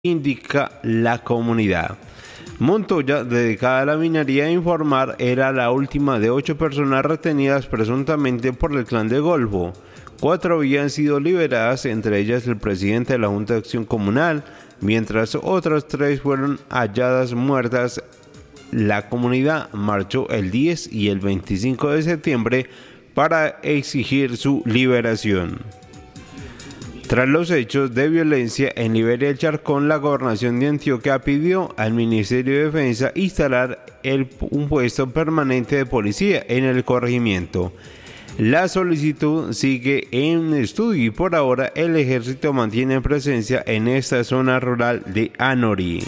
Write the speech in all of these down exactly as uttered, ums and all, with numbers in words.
indica la comunidad. Montoya, dedicada a la minería e informar, era la última de ocho personas retenidas presuntamente por el Clan del Golfo. Cuatro habían sido liberadas, entre ellas el presidente de la Junta de Acción Comunal, mientras otras tres fueron halladas muertas. La comunidad marchó el diez y el veinticinco de septiembre para exigir su liberación. Tras los hechos de violencia en Liberia del Charcón, la gobernación de Antioquia pidió al Ministerio de Defensa instalar el, un puesto permanente de policía en el corregimiento. La solicitud sigue en estudio y por ahora el ejército mantiene presencia en esta zona rural de Anorí.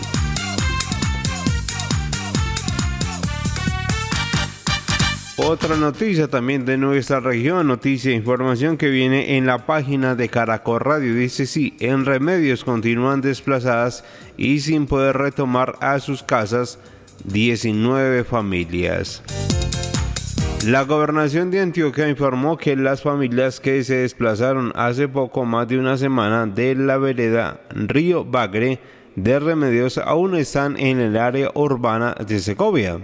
Otra noticia también de nuestra región, noticia e información que viene en la página de Caracol Radio. Dice sí, en Remedios continúan desplazadas y sin poder retomar a sus casas diecinueve familias. La gobernación de Antioquia informó que las familias que se desplazaron hace poco más de una semana de la vereda Río Bagre de Remedios aún están en el área urbana de Segovia,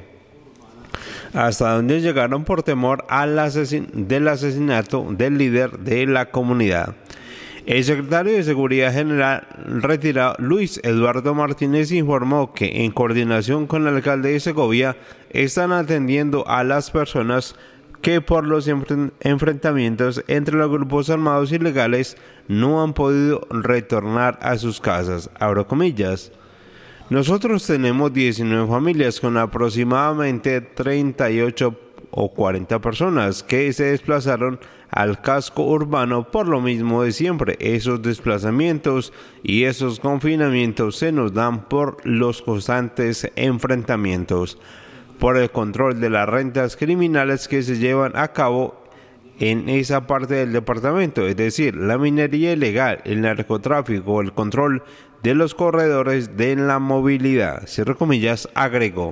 hasta donde llegaron por temor al asesin- del asesinato del líder de la comunidad. El secretario de Seguridad General retirado Luis Eduardo Martínez informó que en coordinación con el alcalde de Segovia están atendiendo a las personas que por los enfren- enfrentamientos entre los grupos armados ilegales no han podido retornar a sus casas. Abro comillas. Nosotros tenemos diecinueve familias con aproximadamente treinta y ocho o cuarenta personas que se desplazaron al casco urbano por lo mismo de siempre. Esos desplazamientos y esos confinamientos se nos dan por los constantes enfrentamientos, por el control de las rentas criminales que se llevan a cabo en esa parte del departamento, es decir, la minería ilegal, el narcotráfico, el control de los corredores de la movilidad. Cierro comillas, agregó.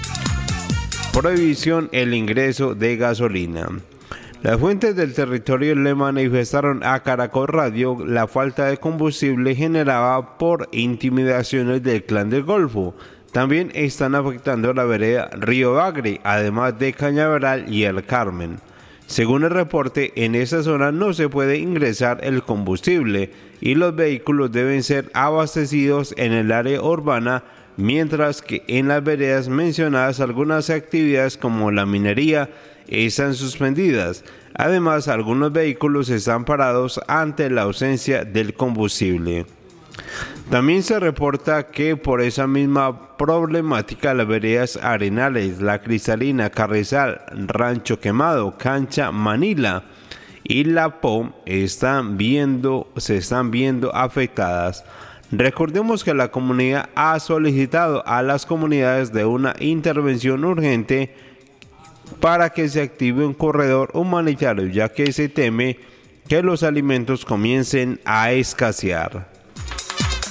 Prohibición el ingreso de gasolina. Las fuentes del territorio le manifestaron a Caracol Radio la falta de combustible generada por intimidaciones del Clan del Golfo. También están afectando la vereda Río Bagre, además de Cañaveral y El Carmen. Según el reporte, en esa zona no se puede ingresar el combustible y los vehículos deben ser abastecidos en el área urbana, mientras que en las veredas mencionadas algunas actividades como la minería están suspendidas. Además, algunos vehículos están parados ante la ausencia del combustible. También se reporta que por esa misma problemática las veredas Arenales, La Cristalina, Carrizal, Rancho Quemado, Cancha Manila y La Po están viendo, se están viendo afectadas. Recordemos que la comunidad ha solicitado a las comunidades de una intervención urgente para que se active un corredor humanitario, ya que se teme que los alimentos comiencen a escasear.